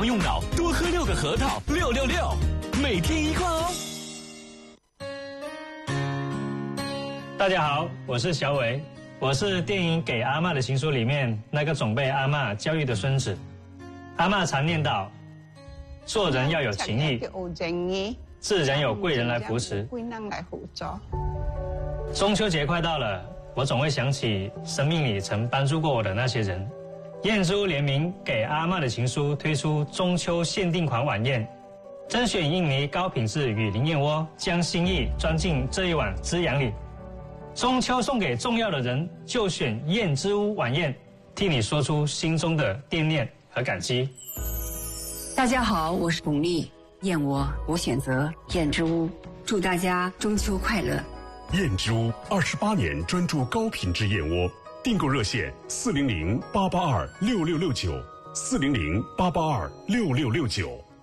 不用脑，多喝6个核桃，666，每天1罐哦。 大家好，我是小伟，我是电影《给阿嬷的情书》里面那个总被阿嬷教育的孙子。阿嬷常念叨，做人要有情义，自然有贵人来扶持。中秋节快到了，我总会想起生命里曾帮助过我的那些人。燕之屋联名《给阿嬷的情书》推出中秋限定款晚宴，甄选印尼高品质雨林燕窝，将心意装进这一碗滋养里。中秋送给重要的人，就选燕之屋晚宴，替你说出心中的惦念和感激。 大家好，我是巩俐，燕窝我选择燕之屋，祝大家中秋快乐。 燕之屋28年专注高品质燕窝，订购热线400-882-6669，400-882-6669。